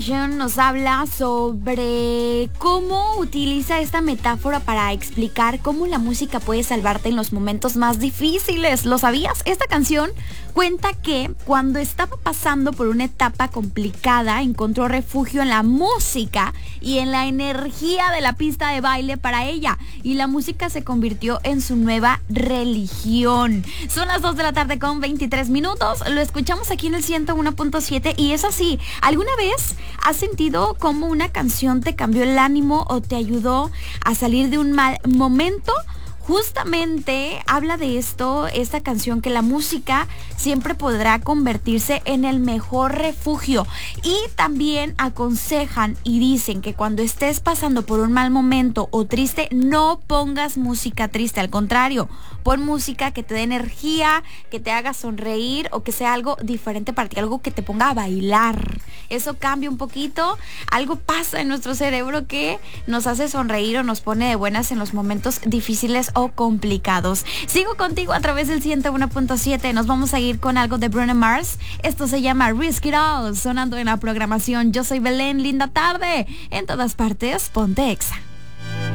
Nation nos habla sobre cómo utiliza esta metáfora para explicar cómo la música puede salvarte en los momentos más difíciles. ¿Lo sabías? Esta canción cuenta que cuando estaba pasando por una etapa complicada, encontró refugio en la música y en la energía de la pista de baile para ella. Y la música se convirtió en su nueva religión. Son las 2 de la tarde con 23 minutos. Lo escuchamos aquí en el 101.7 y es así. ¿Alguna vez has sentido cómo una canción te cambió el ánimo o te ayudó a salir de un mal momento? Justamente habla de esto, esta canción, que la música siempre podrá convertirse en el mejor refugio. Y también aconsejan y dicen que cuando estés pasando por un mal momento o triste, no pongas música triste. Al contrario, pon música que te dé energía, que te haga sonreír o que sea algo diferente para ti, algo que te ponga a bailar. Eso cambia un poquito, algo pasa en nuestro cerebro que nos hace sonreír o nos pone de buenas en los momentos difíciles o complicados. Sigo contigo a través del 101.7. Nos vamos a ir con algo de Bruno Mars. Esto se llama Risk It All, sonando en la programación. Yo soy Belén, linda tarde. En todas partes, ponte Exa.